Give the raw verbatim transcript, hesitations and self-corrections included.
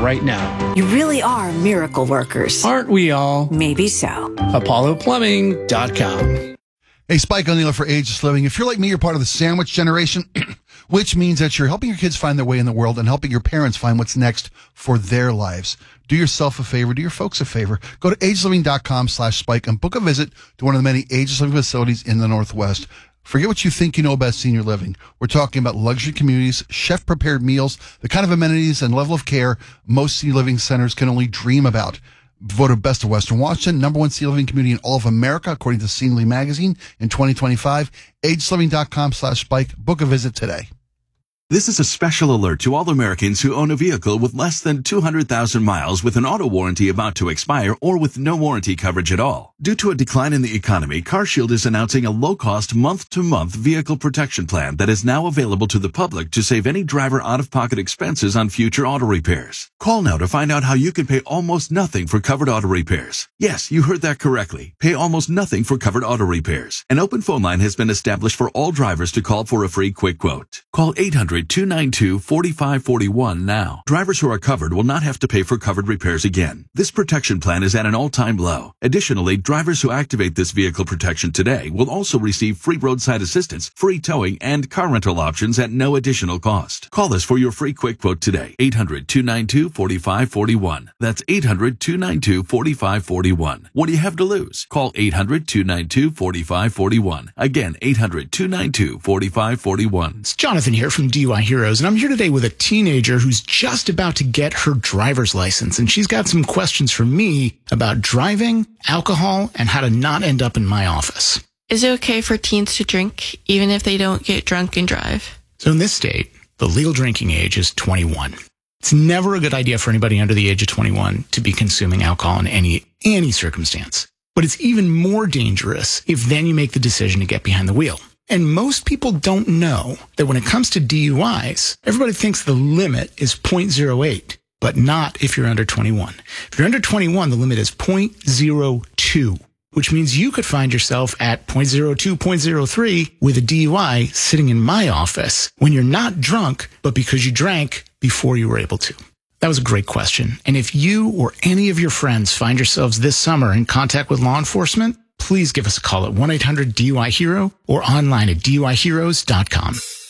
right now. You really are miracle workers. Aren't we all? Maybe so. Apollo Plumbing dot com. Hey, Spike O'Neill for Ageless Living. If you're like me, you're part of the sandwich generation, which means that you're helping your kids find their way in the world and helping your parents find what's next for their lives. Do yourself a favor. Do your folks a favor. Go to ageless living dot com slash spike and book a visit to one of the many Ageless Living facilities in the Northwest. Forget what you think you know about senior living. We're talking about luxury communities, chef-prepared meals, the kind of amenities and level of care most senior living centers can only dream about. Voted Best of Western Washington, number one senior living community in all of America, according to Seniorly Magazine in twenty twenty-five. ageless living dot com slash spike. Book a visit today. This is a special alert to all Americans who own a vehicle with less than two hundred thousand miles with an auto warranty about to expire or with no warranty coverage at all. Due to a decline in the economy, CarShield is announcing a low-cost month-to-month vehicle protection plan that is now available to the public to save any driver out-of-pocket expenses on future auto repairs. Call now to find out how you can pay almost nothing for covered auto repairs. Yes, you heard that correctly. Pay almost nothing for covered auto repairs. An open phone line has been established for all drivers to call for a free quick quote. Call eight hundred, two nine two, four five four one now. Drivers who are covered will not have to pay for covered repairs again. This protection plan is at an all-time low. Additionally, drivers who activate this vehicle protection today will also receive free roadside assistance, free towing, and car rental options at no additional cost. Call us for your free quick quote today. eight hundred, two nine two, four five four one. That's eight hundred, two nine two, four five four one. What do you have to lose? Call eight hundred, two nine two, four five four one. Again, eight hundred, two nine two, four five four one. It's Jonathan here from D U I Heroes, and I'm here today with a teenager who's just about to get her driver's license, and she's got some questions for me about driving, alcohol, and how to not end up in my office. Is it okay for teens to drink, even if they don't get drunk and drive? So in this state, the legal drinking age is twenty-one. It's never a good idea for anybody under the age of twenty-one to be consuming alcohol in any, any circumstance. But it's even more dangerous if then you make the decision to get behind the wheel. And most people don't know that when it comes to D U Is, everybody thinks the limit is zero point zero eight, but not if you're under twenty-one. If you're under twenty-one, the limit is zero point zero two, which means you could find yourself at zero point zero two, zero point zero three with a D U I sitting in my office when you're not drunk, but because you drank before you were able to. That was a great question. And if you or any of your friends find yourselves this summer in contact with law enforcement, please give us a call at one eight hundred D U I Hero or online at D U I heroes dot com.